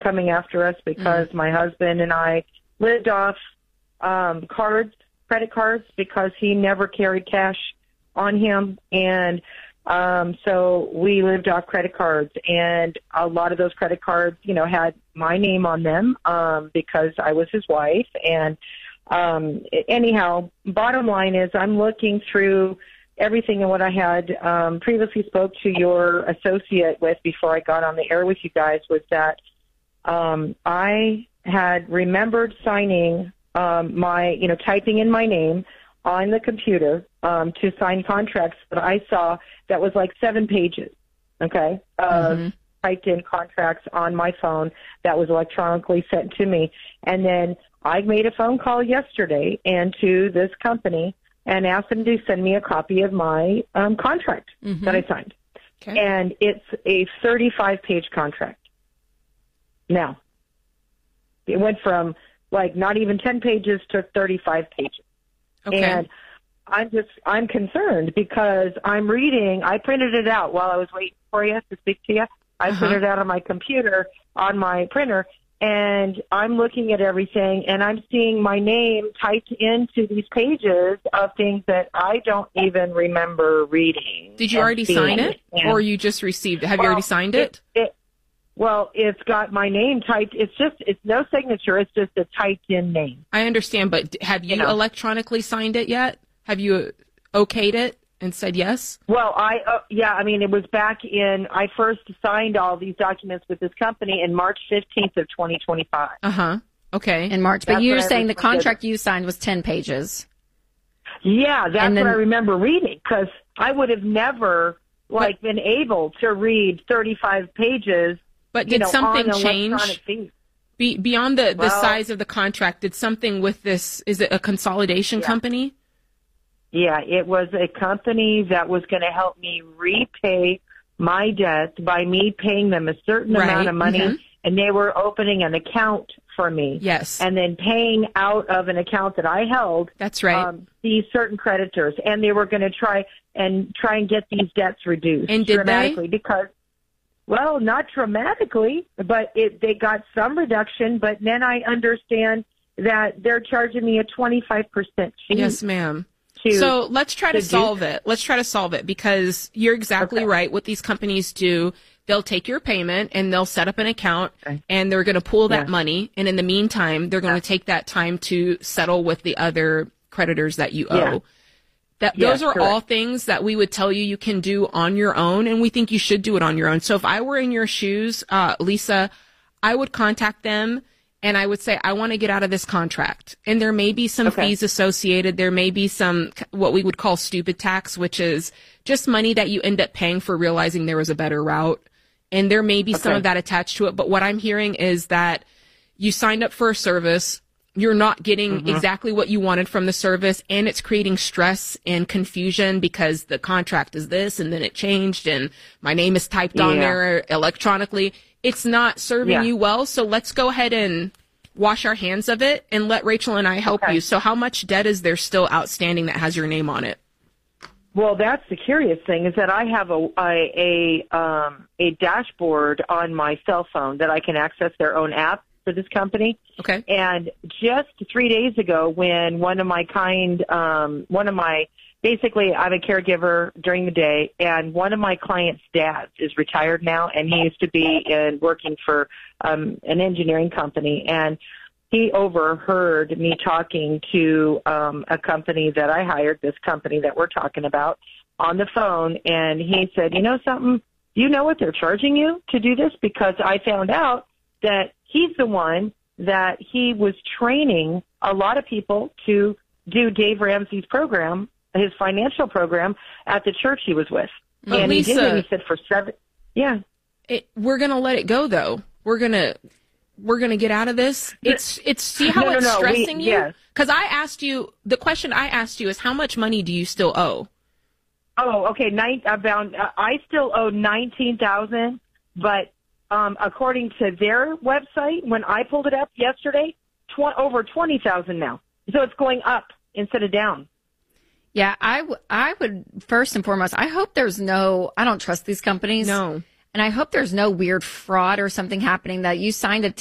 coming after us because my husband and I lived off credit cards, because he never carried cash on him. And so we lived off credit cards, and a lot of those credit cards, had my name on them because I was his wife. And anyhow, bottom line is I'm looking through everything, and what I had previously spoke to your associate with before I got on the air with you guys was that I had remembered signing typing in my name on the computer to sign contracts that I saw that was like 7 pages, okay, of typed in contracts on my phone that was electronically sent to me. And then I made a phone call yesterday and to this company and asked them to send me a copy of my contract that I signed. Okay. And it's a 35-page contract. Now, it went from not even 10 pages to 35 pages. Okay. And I'm concerned because I printed it out while I was waiting for you to speak to you. I printed it out on my computer, on my printer, and I'm looking at everything, and I'm seeing my name typed into these pages of things that I don't even remember reading. Did you already sign it, or you just received it? Have you already signed it? It's got my name typed. It's no signature. It's just a typed in name. I understand, but have you electronically signed it yet? Have you okayed it and said yes? Well, it was back I first signed all these documents with this company in March 15th of 2025. Okay. In March. But you're saying the contract you signed was 10 pages. Yeah, that's what I remember reading, because I would have never been able to read 35 pages. But did something change beyond the size of the contract? Did something with this? Is it a consolidation company? Yeah, it was a company that was going to help me repay my debt by me paying them a certain amount of money, and they were opening an account for me. Yes. And then paying out of an account that I held. That's right. These certain creditors, and they were going to try and get these debts reduced. And did dramatically they? Because, well, not dramatically, but they got some reduction. But then I understand that they're charging me a 25% fee. Yes, ma'am. So let's try to solve it. Let's try to solve it, because you're exactly right. What these companies do, they'll take your payment and they'll set up an account and they're going to pull that money. And in the meantime, they're going to take that time to settle with the other creditors that you owe. Those are all things that we would tell you can do on your own, and we think you should do it on your own. So if I were in your shoes, Lisa, I would contact them. And I would say, I want to get out of this contract. And there may be some fees associated. There may be some, what we would call stupid tax, which is just money that you end up paying for realizing there was a better route. And there may be some of that attached to it. But what I'm hearing is that you signed up for a service. You're not getting exactly what you wanted from the service. And it's creating stress and confusion because the contract is this and then it changed and my name is typed on there electronically. It's not serving you well, so let's go ahead and wash our hands of it and let Rachel and I help you. So how much debt is there still outstanding that has your name on it? Well, that's the curious thing, is that I have a dashboard on my cell phone that I can access their own app for this company. Okay. And just 3 days ago, when basically, I'm a caregiver during the day, and one of my clients' dads is retired now, and he used to be working for an engineering company, and he overheard me talking to a company that I hired, this company that we're talking about, on the phone, and he said, you know something, do you know what they're charging you to do this? Because I found out that he's the one that he was training a lot of people to do Dave Ramsey's program, his financial program, at the church he was with. But and Lisa, he did it, he said, for 7. Yeah. We're going to let it go, though. We're going to get out of this. See how it's stressing you? Yes. Because the question I asked you is, how much money do you still owe? Oh, okay. I still owe $19,000, but according to their website, when I pulled it up yesterday, over $20,000 now. So it's going up instead of down. Yeah, I would, first and foremost, I hope I don't trust these companies. No. And I hope there's no weird fraud or something happening that you signed a